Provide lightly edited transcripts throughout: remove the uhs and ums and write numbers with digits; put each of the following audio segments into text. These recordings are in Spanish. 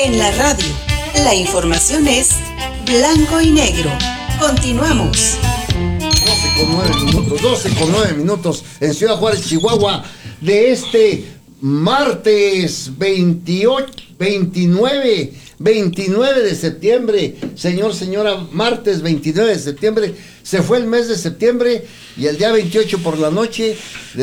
En la radio, la información es blanco y negro. Continuamos. 12:09 en Ciudad Juárez, Chihuahua, de este martes 29 de septiembre. Señora, martes 29 de septiembre, se fue el mes de septiembre y el día 28 por la noche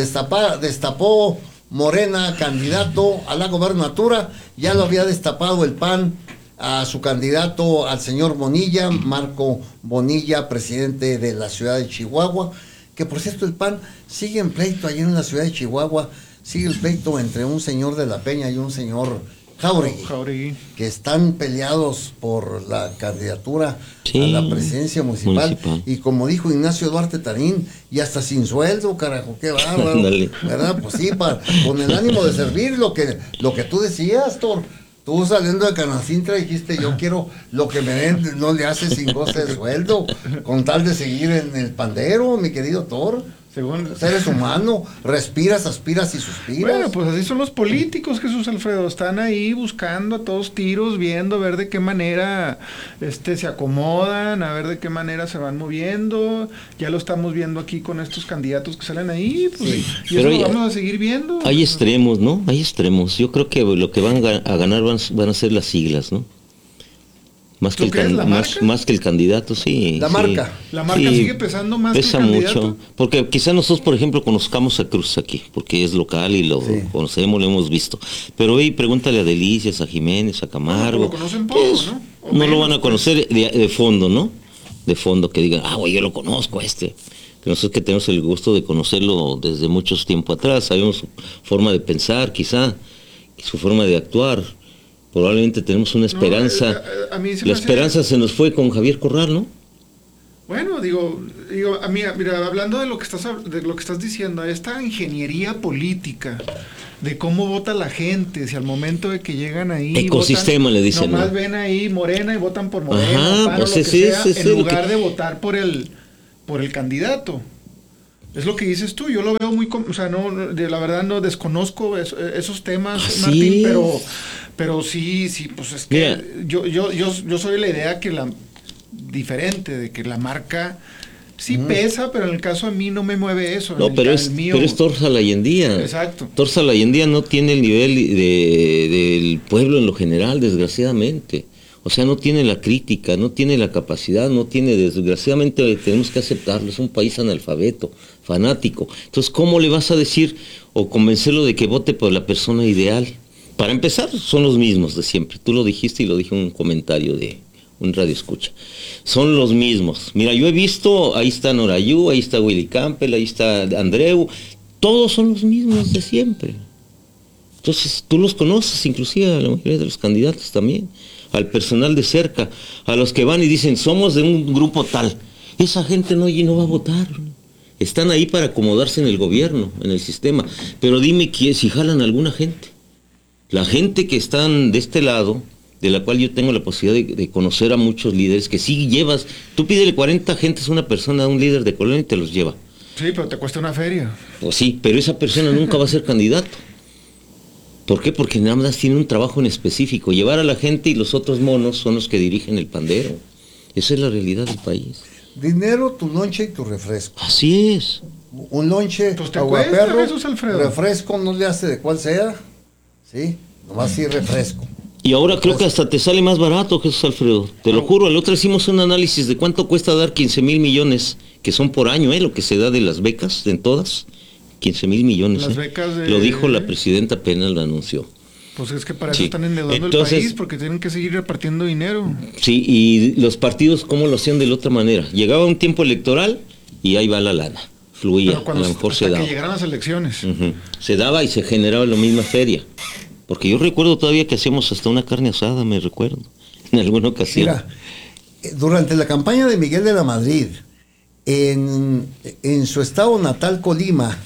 destapó Morena candidato a la gobernatura. Ya lo había destapado el PAN a su candidato, al señor Bonilla, Marco Bonilla, presidente de la ciudad de Chihuahua, que por cierto el PAN sigue en pleito allí en la ciudad de Chihuahua, sigue el pleito entre un señor de la Peña y un señor Jáuregui, que están peleados por la candidatura a la presidencia municipal. Y como dijo Ignacio Duarte Tarín, y hasta sin sueldo, carajo, qué bárbaro, ¿verdad? Pues sí, con el ánimo de servir lo que tú decías, Thor. Tú saliendo de Canacintra dijiste, yo quiero lo que me den, no le hace sin goce de sueldo, con tal de seguir en el pandero, mi querido Thor. Según eres humano, respiras, aspiras y suspiras. Bueno, pues así son los políticos, Jesús Alfredo, están ahí buscando a todos tiros, viendo a ver de qué manera se acomodan, a ver de qué manera se van moviendo. Ya lo estamos viendo aquí con estos candidatos que salen ahí, pues, sí. Y eso lo vamos a seguir viendo. Hay extremos, ¿no? Hay extremos. Yo creo que lo que van a ganar van a ser las siglas, ¿no? Más que el candidato, sí. La marca sí, sigue pesando más que el candidato. Pesa mucho, porque quizás nosotros, por ejemplo, conozcamos a Cruz aquí, porque es local y lo conocemos, lo hemos visto. Pero pregúntale a Delicias, a Jiménez, a Camargo. Lo conocen poco, ¿no? No lo van a conocer de fondo, ¿no? De fondo, que digan, güey, yo lo conozco Que nosotros que tenemos el gusto de conocerlo desde muchos tiempo atrás, sabemos su forma de pensar, quizá, y su forma de actuar. Probablemente tenemos una esperanza. La esperanza se nos fue con Javier Corral, ¿no? Bueno, digo, a mí, mira, hablando de lo que estás diciendo, esta ingeniería política, de cómo vota la gente, si al momento de que llegan ahí ecosistema votan, le dicen, nomás ven ahí Morena y votan por Morena, pues en lugar de votar por el candidato. Es lo que dices tú, yo lo veo muy, o sea, no, la verdad no desconozco esos temas, Martín, pero sí, pues es que yo soy de la idea que diferente, de que la marca sí pesa, pero en el caso a mí no me mueve eso. No, pero es Torza Layendía. Exacto. Torza Layendía no tiene el nivel del pueblo en lo general, desgraciadamente. O sea, no tiene la crítica, no tiene la capacidad, desgraciadamente tenemos que aceptarlo, es un país analfabeto, fanático. Entonces, ¿cómo le vas a decir o convencerlo de que vote por la persona ideal? Para empezar, son los mismos de siempre. Tú lo dijiste y lo dije en un comentario de un radio escucha. Son los mismos. Mira, yo he visto, ahí está Norayú, ahí está Willy Campbell, ahí está Andreu, todos son los mismos de siempre. Entonces, tú los conoces, inclusive a la mayoría de los candidatos también, al personal de cerca, a los que van y dicen, somos de un grupo tal. Esa gente no va a votar. Están ahí para acomodarse en el gobierno, en el sistema. Pero dime si jalan a alguna gente. La gente que están de este lado, de la cual yo tengo la posibilidad de conocer a muchos líderes, que sí llevas, tú pídele 40 gentes a una persona, a un líder de colonia y te los lleva. Sí, pero te cuesta una feria. Pues sí, pero esa persona nunca va a ser candidato. ¿Por qué? Porque nada más tiene un trabajo en específico, llevar a la gente y los otros monos son los que dirigen el pandero. Esa es la realidad del país. Dinero, tu lonche y tu refresco. Así es. Un lonche, pues te aguaperro, Alfredo. Refresco, no le hace de cuál sea, ¿sí? Nomás sí refresco. Y ahora creo que hasta te sale más barato, Jesús Alfredo. Te lo juro, el otro hicimos un análisis de cuánto cuesta dar 15,000 millones, que son por año, lo que se da de las becas, en todas. 15,000 millones. Las becas lo dijo la presidenta, apenas lo anunció. Pues es que para eso están endeudando el país, porque tienen que seguir repartiendo dinero. Sí, y los partidos, ¿cómo lo hacían de la otra manera? Llegaba un tiempo electoral y ahí va la lana. Fluía, a lo mejor se daba. Que llegaran las elecciones. Se daba y se generaba la misma feria. Porque yo recuerdo todavía que hacíamos hasta una carne asada, me recuerdo, en alguna ocasión. Mira, durante la campaña de Miguel de la Madrid, en su estado natal, Colima,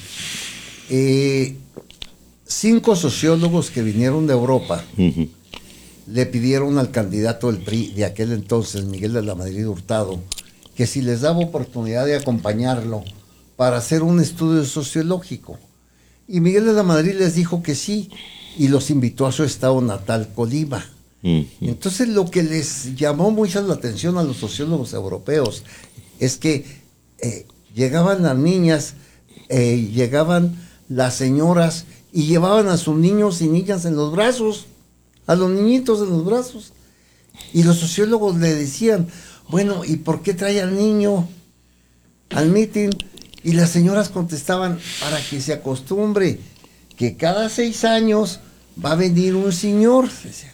5 sociólogos que vinieron de Europa le pidieron al candidato del PRI de aquel entonces, Miguel de la Madrid Hurtado, que si les daba oportunidad de acompañarlo para hacer un estudio sociológico. Y Miguel de la Madrid les dijo que sí, y los invitó a su estado natal, Colima. Entonces lo que les llamó mucho la atención a los sociólogos europeos es que llegaban las niñas, llegaban las señoras y llevaban a sus niños y niñas en los brazos, a los niñitos en los brazos. Y los sociólogos le decían, bueno, ¿y por qué trae al niño al mitin? Y las señoras contestaban, para que se acostumbre, que cada 6 años va a venir un señor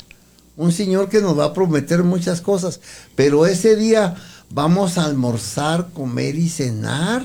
que nos va a prometer muchas cosas, pero ese día vamos a almorzar, comer y cenar.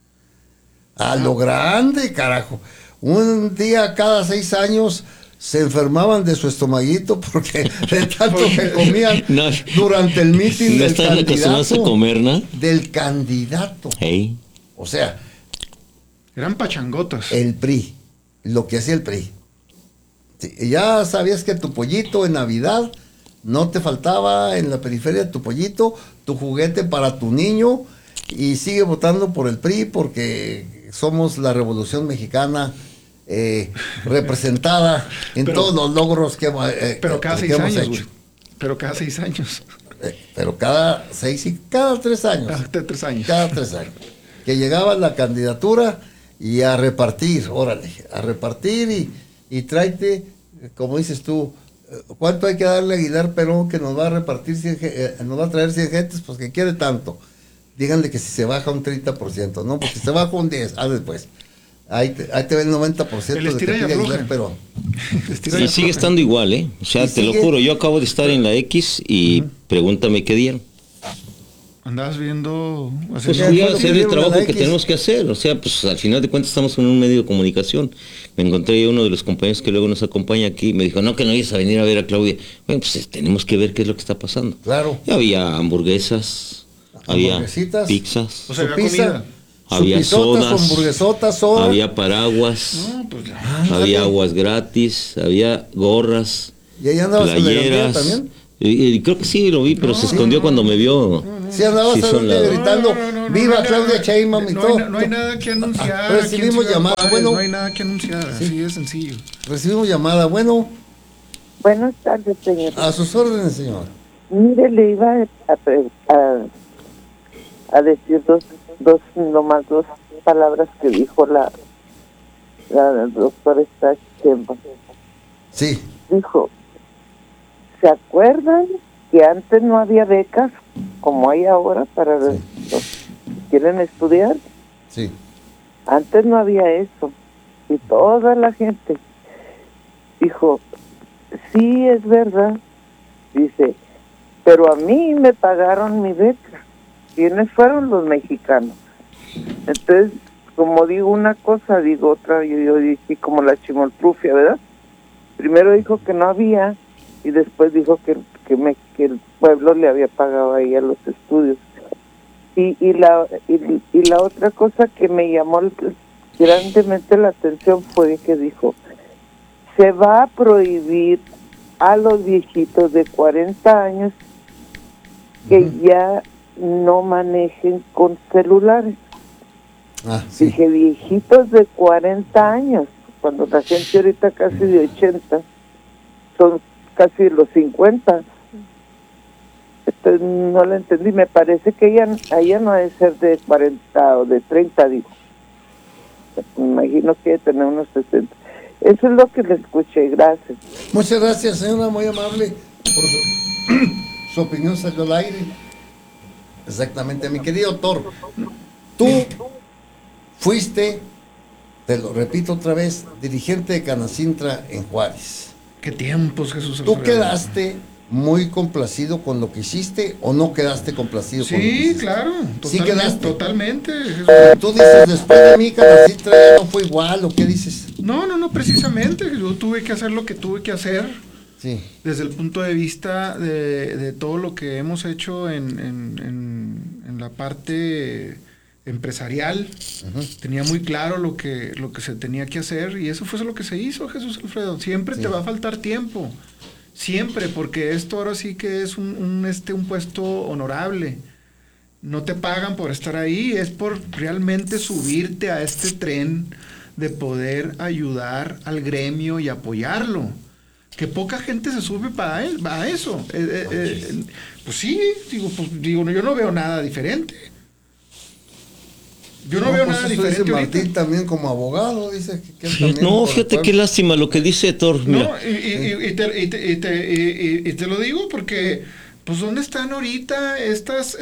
A lo grande, carajo. Un día cada 6 años se enfermaban de su estomaguito porque de tanto que comían durante el mitin del candidato. A comer, ¿no? Del candidato. Hey. O sea, eran pachangotas. El PRI, lo que hacía el PRI. Sí, ya sabías que tu pollito en Navidad no te faltaba en la periferia tu pollito, tu juguete para tu niño, y sigue votando por el PRI porque somos la Revolución Mexicana representada en todos los logros que hemos pero cada 6 hemos años, hecho. Pero cada 6 años. Pero cada 6 y cada 3 años. Cada 3 años. Cada 3 años. Que llegaba la candidatura y a repartir, órale, a repartir y tráete, como dices tú, ¿cuánto hay que darle a Aguilar Perón que nos va a repartir, nos va a traer 100 gentes? Pues que quiere tanto. Díganle que si se baja un 30%, ¿no? Porque se baja un 10%, después. Ahí te ve el 90% de que pide Aguilar Perón. Y sigue estando igual, ¿eh? O sea, te lo juro, yo acabo de estar en la X y pregúntame qué dieron. Andabas viendo... Pues fui a hacer el trabajo que tenemos que hacer, o sea, pues al final de cuentas estamos en un medio de comunicación. Me encontré a uno de los compañeros que luego nos acompaña aquí, me dijo, no, que no vayas a venir a ver a Claudia. Bueno, pues tenemos que ver qué es lo que está pasando. Claro. Y había hamburguesas, había pizzas, o sea, había comida. Había sodas, hamburguesotas, había paraguas, había aguas gratis, había gorras, ¿y ahí andabas playeras. También? Y creo que sí lo vi, pero se escondió cuando me vio. Sí, andabas gritando, ¡viva Claudia Sheinbaum! Y todo. No hay nada que anunciar. Recibimos llamada, bueno. No hay nada que anunciar, así de sencillo. Recibimos llamada, bueno. Buenas tardes, señor. A sus órdenes, señor. Mire, le iba a decir dos palabras que dijo la doctora Stachemba. Sí. Dijo, ¿se acuerdan que antes no había becas como hay ahora para los que quieren estudiar? Sí. Antes no había eso. Y toda la gente dijo, sí, es verdad. Dice, pero a mí me pagaron mi beca. ¿Quiénes fueron? Los mexicanos. Entonces, como digo una cosa, digo otra. Yo dije como la chimoltrufia, ¿verdad? Primero dijo que no había y después dijo que el pueblo le había pagado ahí a los estudios. Y la otra cosa que me llamó grandemente la atención fue que dijo, se va a prohibir a los viejitos de 40 años que ya no manejen con celulares. Sí. Dije, viejitos de 40 años, cuando la gente ahorita casi de 80, son casi los 50. Entonces no lo entendí, me parece que ella no debe ser de 40 o de 30, digo. Me imagino que debe tener unos 60. Eso es lo que le escuché, gracias. Muchas gracias, señora, muy amable por su opinión, salió al aire. Exactamente, mi querido doctor, tú fuiste, te lo repito otra vez, dirigente de Canacintra en Juárez. ¿Qué tiempos, Jesús ¿Tú Alfredo? quedaste muy complacido con lo que hiciste o no quedaste complacido con lo que hiciste? Sí, claro. Sí quedaste. Totalmente. Jesús. Tú dices, después de mí Canacintra ya no fue igual, ¿o qué dices? No, precisamente. Yo tuve que hacer lo que tuve que hacer. Sí. Desde el punto de vista de todo lo que hemos hecho en la parte empresarial. Tenía muy claro lo que se tenía que hacer y eso fue lo que se hizo, Jesús Alfredo. Siempre te va a faltar tiempo. Siempre, porque esto ahora sí que es un puesto honorable. No te pagan por estar ahí, es por realmente subirte a este tren de poder ayudar al gremio y apoyarlo. Que poca gente se sube a eso. Pues sí, digo, yo no veo nada diferente. Yo no veo nada diferente. Dice Martín ahorita. También como abogado, dice que sí, no, fíjate qué lástima lo que dice Thor. No, y te lo digo porque, pues, ¿dónde están ahorita estas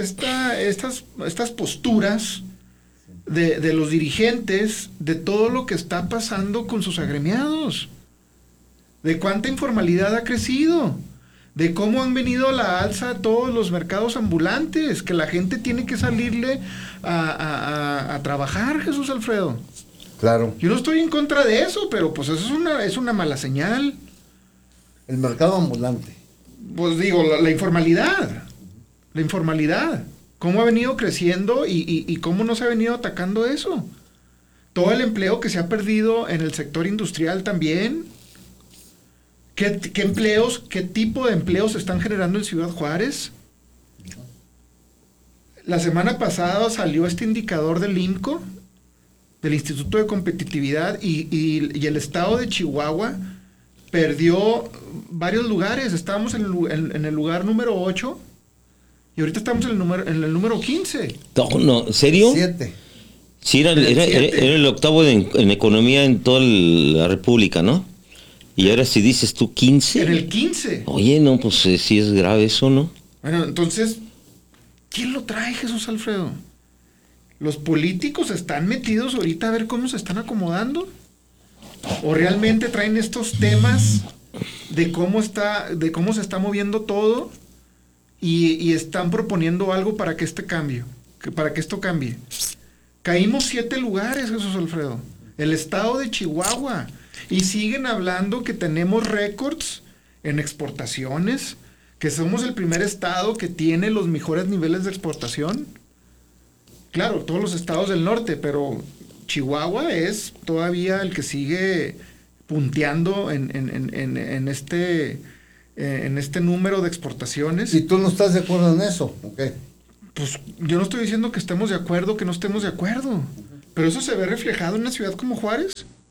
posturas de los dirigentes de todo lo que está pasando con sus agremiados? De cuánta informalidad ha crecido, de cómo han venido a la alza todos los mercados ambulantes, que la gente tiene que salirle a trabajar, Jesús Alfredo. Claro. Yo no estoy en contra de eso, pero pues eso es una mala señal. El mercado ambulante. Pues digo, la informalidad. La informalidad. Cómo ha venido creciendo y cómo no se ha venido atacando eso. Todo el empleo que se ha perdido en el sector industrial también. ¿Qué empleos, qué tipo de empleos se están generando en Ciudad Juárez? La semana pasada salió este indicador del INCO, del Instituto de Competitividad, y el estado de Chihuahua perdió varios lugares. Estábamos en el lugar número 8 y ahorita estamos en el número 15. No, ¿serio? 7. Sí, era el octavo en economía en toda la República, ¿no? Y ahora si dices tú 15. En el 15. Oye, no, pues sí es grave eso, ¿no? Bueno, entonces, ¿quién lo trae, Jesús Alfredo? ¿Los políticos están metidos ahorita a ver cómo se están acomodando? ¿O realmente traen estos temas de cómo se está moviendo todo y están proponiendo algo para que para que esto cambie? Caímos 7 lugares, Jesús Alfredo. El estado de Chihuahua. Y siguen hablando que tenemos récords en exportaciones, que somos el primer estado que tiene los mejores niveles de exportación. Claro, todos los estados del norte, pero Chihuahua es todavía el que sigue punteando en este número de exportaciones. ¿Y tú no estás de acuerdo en eso? Okay. Pues yo no estoy diciendo que estemos de acuerdo, que no estemos de acuerdo, pero eso se ve reflejado en una ciudad como Juárez.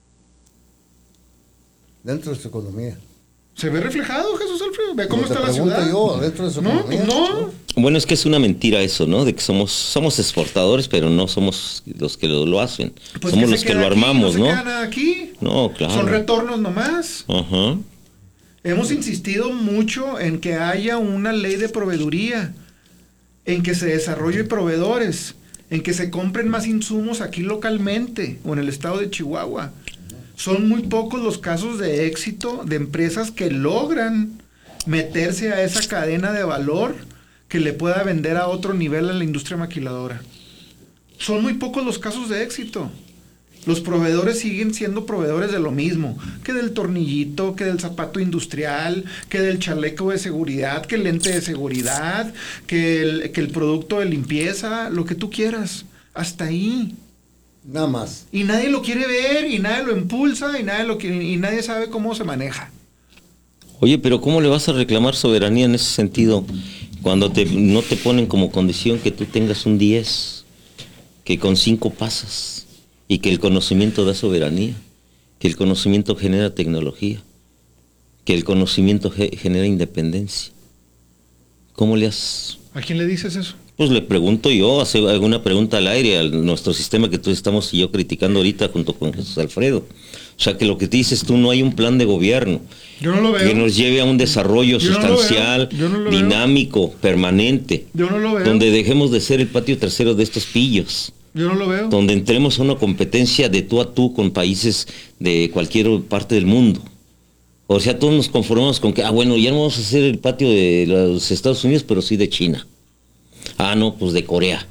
Dentro de su economía. ¿Se ve reflejado, Jesús Alfredo? ¿Ve cómo está la ciudad? Yo, dentro de su economía. No. Bueno, es que es una mentira eso, ¿no? De que somos exportadores, pero no somos los que lo hacen. Pues somos los que lo armamos, ¿no? No se queda nada aquí. No, claro. Son retornos nomás. Ajá. Hemos insistido mucho en que haya una ley de proveeduría, en que se desarrolle proveedores, en que se compren más insumos aquí localmente o en el estado de Chihuahua. Son muy pocos los casos de éxito de empresas que logran meterse a esa cadena de valor que le pueda vender a otro nivel a la industria maquiladora. Son muy pocos los casos de éxito. Los proveedores siguen siendo proveedores de lo mismo, que del tornillito, que del zapato industrial, que del chaleco de seguridad, que el lente de seguridad, que el producto de limpieza, lo que tú quieras. Hasta ahí. Nada más. Y nadie lo quiere ver, y nadie lo impulsa, y nadie sabe cómo se maneja. Oye, pero ¿cómo le vas a reclamar soberanía en ese sentido cuando no te ponen como condición que tú tengas un 10, que con 5 pasas, y que el conocimiento da soberanía, que el conocimiento genera tecnología, que el conocimiento genera independencia? ¿Cómo le haces? ¿A quién le dices eso? Pues le pregunto yo, hace alguna pregunta al aire, a nuestro sistema que tú estamos y yo criticando ahorita junto con Jesús Alfredo. O sea, que lo que te dices tú, no hay un plan de gobierno yo no lo veo. Que nos lleve a un desarrollo sustancial, dinámico, permanente, yo no lo veo. Donde dejemos de ser el patio trasero de estos pillos. Yo no lo veo. Donde entremos a una competencia de tú a tú con países de cualquier parte del mundo. O sea, todos nos conformamos con que, bueno, ya no vamos a hacer el patio de los Estados Unidos, pero sí de China. No, pues de Corea.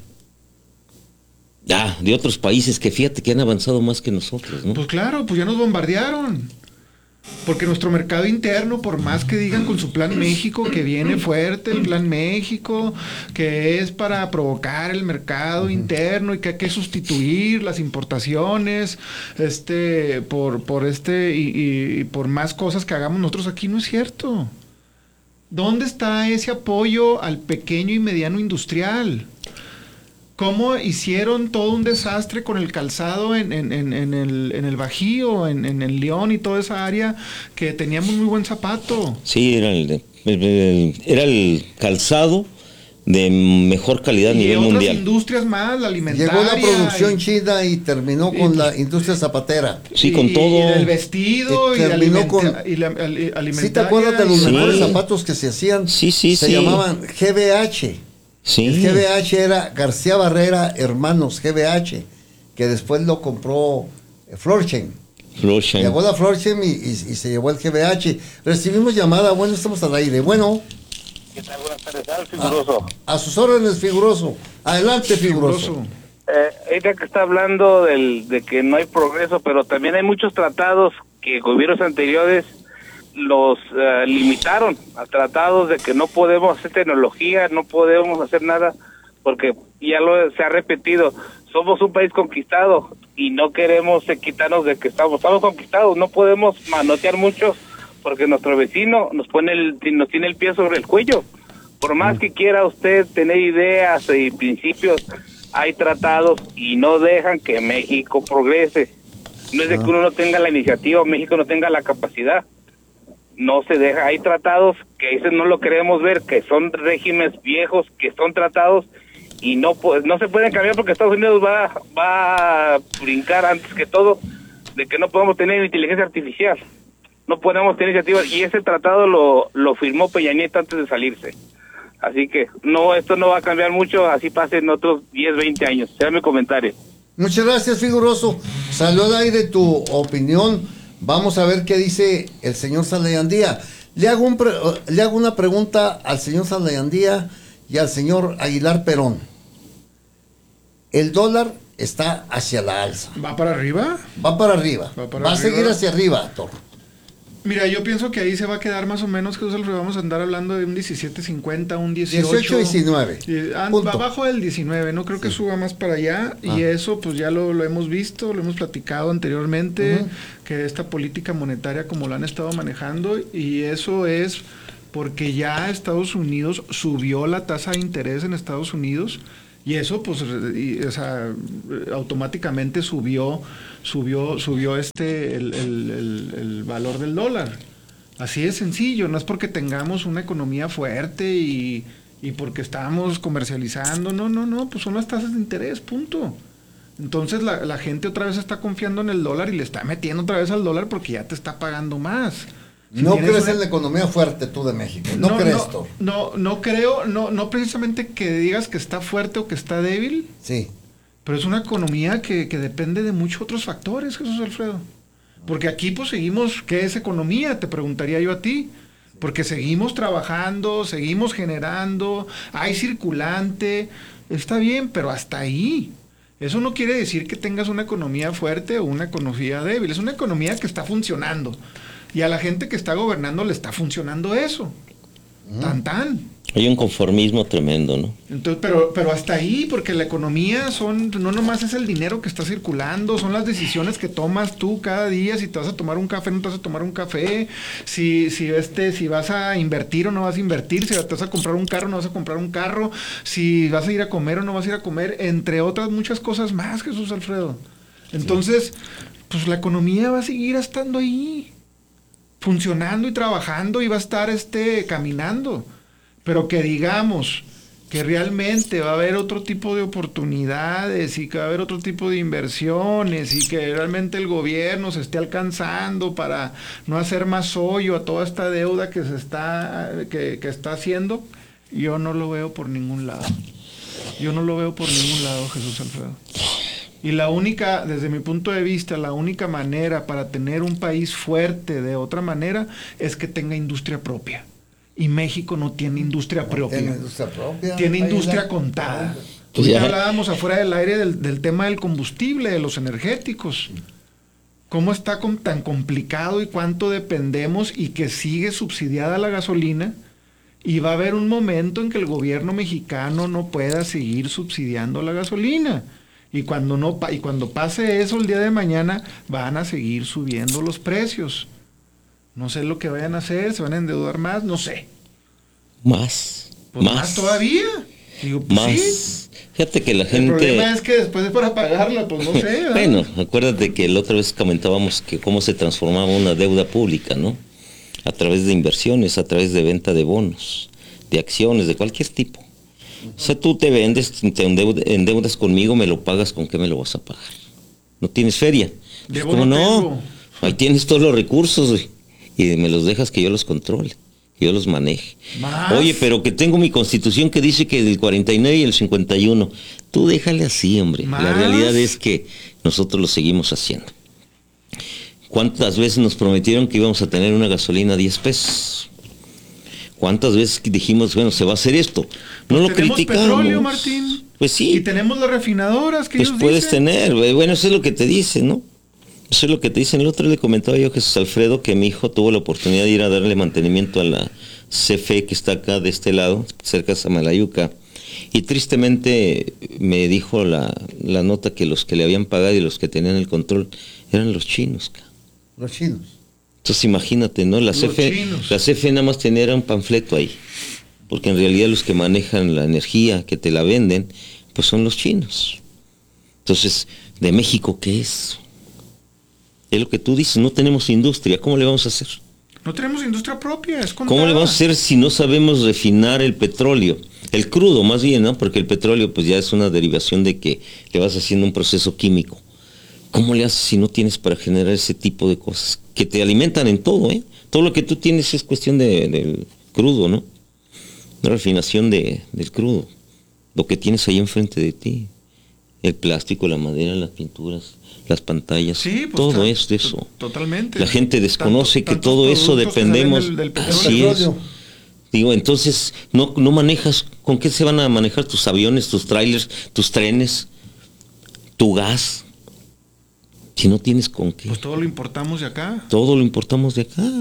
De otros países que fíjate que han avanzado más que nosotros, ¿no? Pues claro, pues ya nos bombardearon. Porque nuestro mercado interno, por más que digan con su Plan México, que viene fuerte el Plan México, que es para provocar el mercado interno y que hay que sustituir las importaciones, por más cosas que hagamos nosotros aquí, no es cierto. ¿Dónde está ese apoyo al pequeño y mediano industrial? cómo hicieron todo un desastre con el calzado en el Bajío, en el León y toda esa área, que teníamos muy buen zapato. Sí, era el calzado de mejor calidad a nivel mundial. Y otras industrias más, la alimentaria. Llegó la producción china y terminó con la industria zapatera. Sí, con todo. Y el vestido y terminó la alimentaria. ¿Sí te acuerdas de los mejores zapatos que se hacían? Sí. Se llamaban GBH. Sí. El GBH era García Barrera Hermanos GBH, que después lo compró Florchen. Llegó la Florchen y se llevó el GBH. Recibimos llamada, bueno, estamos al aire. Bueno. ¿Qué tal? Buenas tardes, Figuroso. A sus órdenes, Figuroso. Adelante, Figuroso. Ella que está hablando de que no hay progreso, pero también hay muchos tratados que gobiernos anteriores los limitaron a tratados de que no podemos hacer tecnología, no podemos hacer nada, porque ya se ha repetido, somos un país conquistado y no queremos quitarnos de que estamos conquistados, no podemos manotear mucho porque nuestro vecino nos tiene el pie sobre el cuello. Por más que quiera usted tener ideas y principios, hay tratados y no dejan que México progrese. No es de que uno no tenga la iniciativa, México no tenga la capacidad. No se deja, hay tratados que a veces no lo queremos ver, que son regímenes viejos, que son tratados y no se pueden cambiar porque Estados Unidos va a brincar antes que todo de que no podemos tener inteligencia artificial. No podemos tener iniciativas y ese tratado lo firmó Peña Nieto antes de salirse. Así que esto no va a cambiar mucho, así pasen otros 10, 20 años. Será mi comentario. Muchas gracias, Figuroso. Salió al aire tu opinión. Vamos a ver qué dice el señor Salayandía. Le hago una pregunta al señor Salayandía y al señor Aguilar Perón. El dólar está hacia la alza. ¿Va para arriba? Va para arriba. Va a seguir hacia arriba, Thor. Mira, yo pienso que ahí se va a quedar más o menos, que vamos a andar hablando de un 17.50, un 18. 18.19. Abajo del 19, no creo que suba más para allá. Y eso pues ya lo hemos visto, lo hemos platicado anteriormente, que esta política monetaria como la han estado manejando, y eso es porque ya Estados Unidos subió la tasa de interés en Estados Unidos, y eso pues automáticamente subió el valor del dólar. Así de sencillo, no es porque tengamos una economía fuerte y porque estamos comercializando, no, pues son las tasas de interés, punto. Entonces la gente otra vez está confiando en el dólar y le está metiendo otra vez al dólar porque ya te está pagando más. Si no crees en la economía fuerte tú de México, no crees esto. No creo, no precisamente que digas que está fuerte o que está débil. Sí. Pero es una economía que depende de muchos otros factores, Jesús Alfredo. Porque aquí pues seguimos, ¿qué es economía? Te preguntaría yo a ti. Porque seguimos trabajando, seguimos generando, hay circulante, está bien, pero hasta ahí. Eso no quiere decir que tengas una economía fuerte o una economía débil, es una economía que está funcionando. Y a la gente que está gobernando le está funcionando eso. Tan. Hay un conformismo tremendo, ¿no? Entonces, pero hasta ahí, porque la economía no nomás es el dinero que está circulando, son las decisiones que tomas tú cada día, si te vas a tomar un café, no te vas a tomar un café, si vas a invertir o no vas a invertir, si te vas a comprar un carro o no vas a comprar un carro, si vas a ir a comer o no vas a ir a comer, entre otras muchas cosas más, Jesús Alfredo. Entonces, pues la economía va a seguir estando ahí, funcionando y trabajando, y va a estar caminando. Pero que digamos que realmente va a haber otro tipo de oportunidades y que va a haber otro tipo de inversiones y que realmente el gobierno se esté alcanzando para no hacer más hoyo a toda esta deuda que está haciendo, yo no lo veo por ningún lado. Jesús Alfredo. Y desde mi punto de vista, la única manera para tener un país fuerte de otra manera es que tenga industria propia. Y México no tiene industria propia. Tiene industria contada. Pues ya hablábamos afuera del aire del tema del combustible, de los energéticos. Cómo está tan complicado y cuánto dependemos, y que sigue subsidiada la gasolina. Y va a haber un momento en que el gobierno mexicano no pueda seguir subsidiando la gasolina. Y cuando pase eso el día de mañana, van a seguir subiendo los precios. No sé lo que vayan a hacer, se van a endeudar más, no sé. Más. Pues más todavía. Digo, pues más. sí. Fíjate que la gente... El problema es que después es para pagarla, pues no sé. ¿verdad? Bueno, acuérdate que la otra vez comentábamos que cómo se transformaba una deuda pública, ¿no? A través de inversiones, a través de venta de bonos, de acciones, de cualquier tipo. O sea, tú te vendes, te endeudas conmigo, me lo pagas, ¿con qué me lo vas a pagar? No tienes feria. ¿Cómo no? Ahí tienes todos los recursos, güey, y me los dejas que yo los controle, que yo los maneje. ¿Más? Oye, pero que tengo mi constitución que dice que del 49 y el 51. Tú déjale así, hombre. ¿Más? La realidad es que nosotros lo seguimos haciendo. ¿Cuántas veces nos prometieron que íbamos a tener una gasolina a 10 pesos? ¿Cuántas veces dijimos, bueno, se va a hacer esto? No lo criticamos. ¿Tenemos petróleo, Martín? Pues sí. Y tenemos las refinadoras que pues ellos puedes dicen. tener, bueno, eso es lo que te dicen, ¿no? Eso es lo que te dicen. El otro le comentaba yo a Jesús Alfredo que mi hijo tuvo la oportunidad de ir a darle mantenimiento a la CFE que está acá de este lado, cerca de Samalayuca. Y tristemente me dijo la nota que los que le habían pagado y los que tenían el control eran los chinos. Los chinos. Entonces imagínate, ¿no? La CFE nada más tenía un panfleto ahí, porque en realidad los que manejan la energía, que te la venden, pues son los chinos. Entonces, ¿de México qué es? Es lo que tú dices, no tenemos industria, ¿cómo le vamos a hacer? No tenemos industria propia, es contada. ¿Cómo le vamos a hacer si no sabemos refinar el petróleo? El crudo más bien, ¿no? Porque el petróleo pues ya es una derivación de que le vas haciendo un proceso químico. ¿Cómo le haces si no tienes para generar ese tipo de cosas? Que te alimentan en todo, ¿eh? Todo lo que tú tienes es cuestión del crudo, ¿no? La refinación del crudo. Lo que tienes ahí enfrente de ti. El plástico, la madera, las pinturas, las pantallas. Sí, pues todo es de eso. Totalmente. La gente desconoce que todo eso dependemos. Del así es. Digo, entonces, no manejas. ¿Con qué se van a manejar tus aviones, tus trailers, tus trenes, tu gas? Si no tienes con qué. Pues todo lo importamos de acá. Todo lo importamos de acá.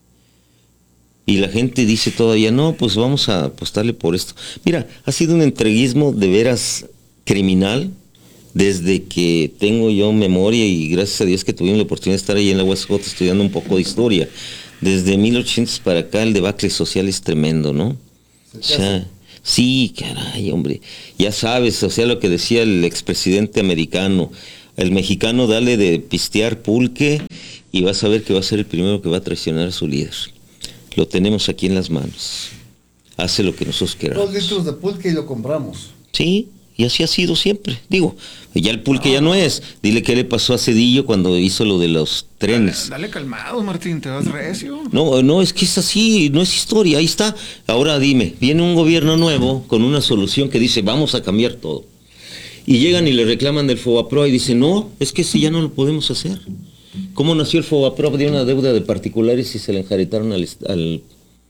Y la gente dice todavía, no, pues vamos a apostarle por esto. Mira, ha sido un entreguismo de veras criminal desde que tengo yo memoria, y gracias a Dios que tuvimos la oportunidad de estar ahí en la UASJ estudiando un poco de historia. Desde 1800 para acá el debacle social es tremendo, ¿no? O sea, sí, caray, hombre. Ya sabes, o sea, lo que decía el expresidente americano. El mexicano dale de pistear pulque y vas a ver que va a ser el primero que va a traicionar a su líder. Lo tenemos aquí en las manos. Hace lo que nosotros queramos. 2 litros de pulque y lo compramos. Sí, y así ha sido siempre. Digo, ya el pulque ya no es. Dile qué le pasó a Cedillo cuando hizo lo de los trenes. Dale calmado, Martín, te vas recio. No, es que es así, no es historia, ahí está. Ahora dime, viene un gobierno nuevo con una solución que dice, vamos a cambiar todo. Y llegan y le reclaman del FOBAPROA y dicen, no, es que ese ya no lo podemos hacer. ¿Cómo nació el FOBAPROA? De una deuda de particulares y se la enjaretaron al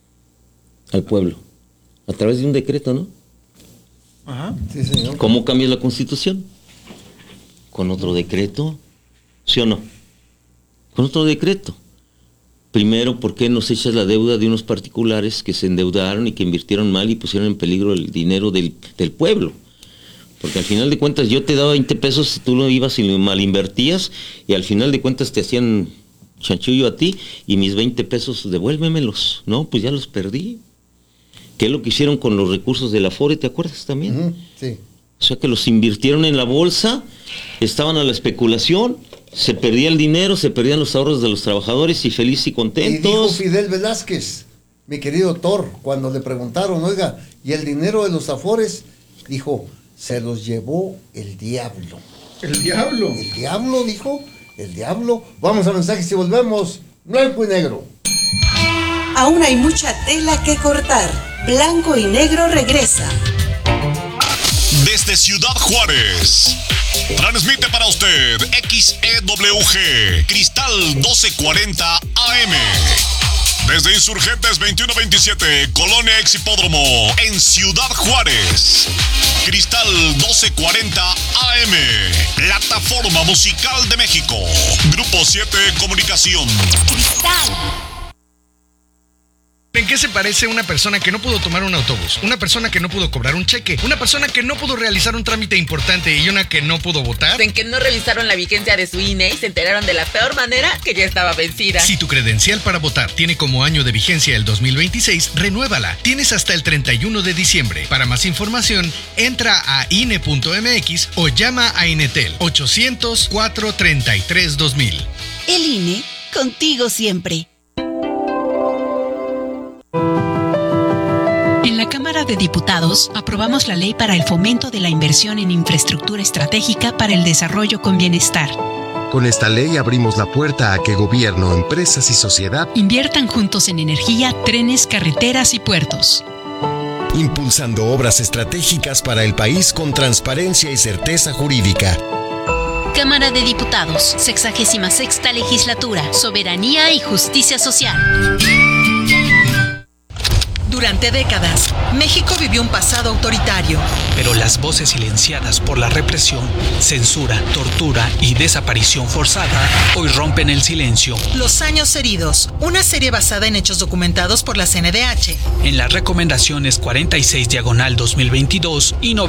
pueblo. A través de un decreto, ¿no? Ajá. Sí, señor. ¿Cómo cambia la Constitución? ¿Con otro decreto? ¿Sí o no? Con otro decreto. Primero, ¿por qué nos echas la deuda de unos particulares que se endeudaron y que invirtieron mal y pusieron en peligro el dinero del pueblo? Porque al final de cuentas yo te daba 20 pesos si tú lo ibas y lo mal invertías, y al final de cuentas te hacían chanchullo a ti, y mis 20 pesos devuélvemelos. No, pues ya los perdí. ¿Qué es lo que hicieron con los recursos de la Afore? ¿Te acuerdas también? Sí. O sea que los invirtieron en la bolsa, estaban a la especulación, se perdía el dinero, se perdían los ahorros de los trabajadores y felices y contentos. Y dijo Fidel Velázquez, mi querido Thor, cuando le preguntaron, oiga, ¿y el dinero de los Afores? Dijo, se los llevó el diablo. ¿El diablo? El diablo, dijo, el diablo. Vamos a mensajes y volvemos. Blanco y negro. Aún hay mucha tela que cortar. Blanco y negro regresa. Desde Ciudad Juárez, transmite para usted XEWG Cristal 1240 AM. Desde Insurgentes 2127, Colonia Exhipódromo, en Ciudad Juárez. Cristal 1240 AM, plataforma musical de México. Grupo 7 Comunicación. Cristal. ¿En qué se parece una persona que no pudo tomar un autobús? Una persona que no pudo cobrar un cheque, una persona que no pudo realizar un trámite importante y una que no pudo votar. En que no revisaron la vigencia de su INE y se enteraron de la peor manera que ya estaba vencida. Si tu credencial para votar tiene como año de vigencia el 2026, renuévala. Tienes hasta el 31 de diciembre. Para más información, entra a INE.mx o llama a Inetel 800-433-2000. El INE, contigo siempre. En la Cámara de Diputados aprobamos la ley para el fomento de la inversión en infraestructura estratégica para el desarrollo con bienestar. Con esta ley abrimos la puerta a que gobierno, empresas y sociedad inviertan juntos en energía, trenes, carreteras y puertos. Impulsando obras estratégicas para el país con transparencia y certeza jurídica. Cámara de Diputados, 66ª Legislatura, Soberanía y Justicia Social. Durante décadas, México vivió un pasado autoritario. Pero las voces silenciadas por la represión, censura, tortura y desaparición forzada hoy rompen el silencio. Los años heridos, una serie basada en hechos documentados por la CNDH. En las recomendaciones 46/2022 y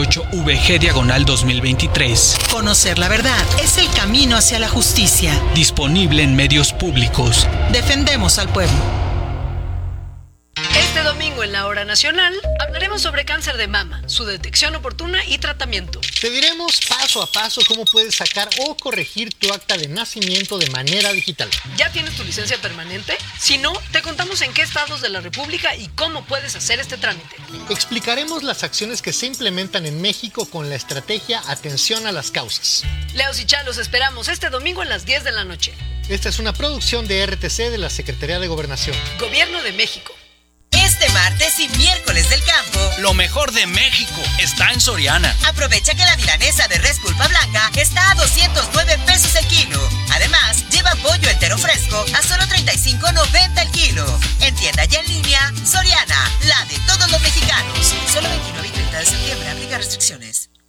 98-VG/2023. Conocer la verdad es el camino hacia la justicia. Disponible en medios públicos. Defendemos al pueblo. Este domingo en la Hora Nacional hablaremos sobre cáncer de mama, su detección oportuna y tratamiento. Te diremos paso a paso cómo puedes sacar o corregir tu acta de nacimiento de manera digital. ¿Ya tienes tu licencia permanente? Si no, te contamos en qué estados de la República y cómo puedes hacer este trámite. Explicaremos las acciones que se implementan en México con la estrategia Atención a las Causas. Leos y Cha, los esperamos este domingo a las 10 de la noche. Esta es una producción de RTC de la Secretaría de Gobernación. Gobierno de México. Este martes y miércoles del campo, lo mejor de México está en Soriana. Aprovecha que la milanesa de res pulpa blanca está a 209 pesos el kilo. Además, lleva pollo entero fresco a solo 35.90 el kilo. En tienda y en línea, Soriana, la de todos los mexicanos. Solo 29 y 30 de septiembre, aplica restricciones.